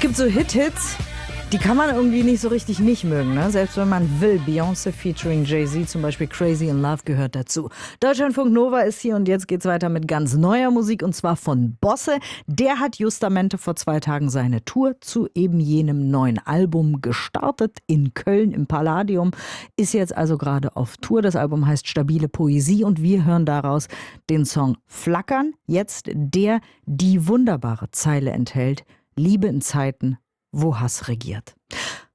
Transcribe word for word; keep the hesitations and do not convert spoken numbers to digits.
gibt so Hit-Hits, die kann man irgendwie nicht so richtig nicht mögen, ne? Selbst wenn man will. Beyoncé featuring Jay-Z, zum Beispiel Crazy in Love, gehört dazu. Deutschlandfunk Nova ist hier und jetzt geht's weiter mit ganz neuer Musik und zwar von Bosse. Der hat justamente vor zwei Tagen seine Tour zu eben jenem neuen Album gestartet in Köln im Palladium. Ist jetzt also gerade auf Tour. Das Album heißt Stabile Poesie und wir hören daraus den Song Flackern. Jetzt der die wunderbare Zeile enthält: Liebe in Zeiten, wo Hass regiert.